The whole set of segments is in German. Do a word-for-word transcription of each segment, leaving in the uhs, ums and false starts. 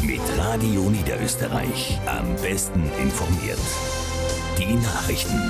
Mit Radio Niederösterreich am besten informiert. Die Nachrichten.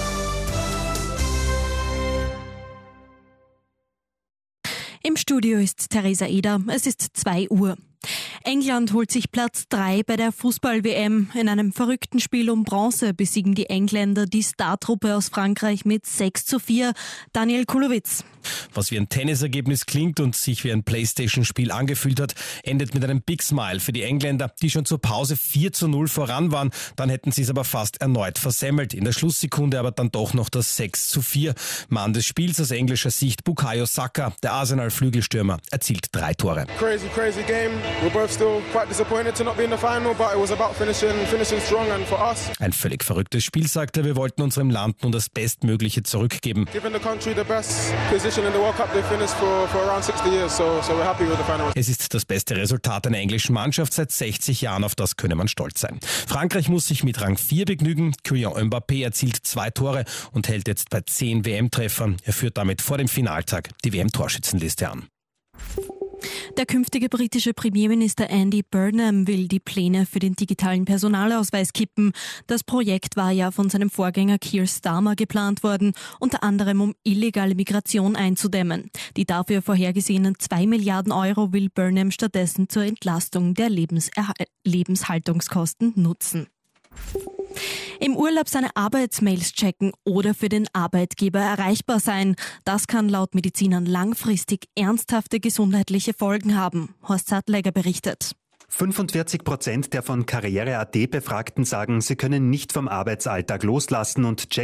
Im Studio ist Theresa Eder. Es ist zwei Uhr. England holt sich Platz drei bei der Fußball-W M. In einem verrückten Spiel um Bronze besiegen die Engländer die Startruppe aus Frankreich mit sechs zu vier. Daniel Kulowitz. Was wie ein Tennisergebnis klingt und sich wie ein Playstation-Spiel angefühlt hat, endet mit einem Big Smile für die Engländer, die schon zur Pause vier zu null voran waren. Dann hätten sie es aber fast erneut versemmelt. In der Schlusssekunde aber dann doch noch das sechs zu vier. Mann des Spiels aus englischer Sicht Bukayo Saka, der Arsenal-Flügelstürmer, erzielt drei Tore. Crazy, crazy game. We're both still quite disappointed to not be in the final, but it was about finishing, finishing strong and for us. Ein völlig verrücktes Spiel, sagt er. Wir wollten unserem Land nun das Bestmögliche zurückgeben. Giving the country the best position in the World Cup, they finished for, for around sixty years, so, so we're happy with the final. Es ist das beste Resultat einer englischen Mannschaft seit sechzig Jahren, auf das könne man stolz sein. Frankreich muss sich mit Rang vier begnügen. Kylian Mbappé erzielt zwei Tore und hält jetzt bei zehn W M-Treffern. Er führt damit vor dem Finaltag die W M-Torschützenliste an. Der künftige britische Premierminister Andy Burnham will die Pläne für den digitalen Personalausweis kippen. Das Projekt war ja von seinem Vorgänger Keir Starmer geplant worden, unter anderem um illegale Migration einzudämmen. Die dafür vorhergesehenen zwei Milliarden Euro will Burnham stattdessen zur Entlastung der Lebenserha- Lebenshaltungskosten nutzen. Im Urlaub seine Arbeitsmails checken oder für den Arbeitgeber erreichbar sein. Das kann laut Medizinern langfristig ernsthafte gesundheitliche Folgen haben. Horst Sattlegger berichtet. fünfundvierzig Prozent der von Karriere Punkt at Befragten sagen, sie können nicht vom Arbeitsalltag loslassen und checken